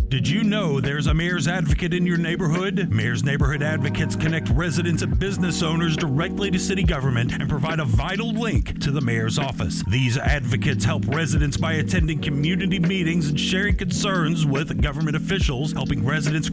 Did you know there's a Mayor's Advocate in your neighborhood? Mayor's Neighborhood Advocates connect residents and business owners directly to city government and provide a vital link to the mayor's office. These advocates help residents by attending community meetings and sharing concerns with government officials, helping residents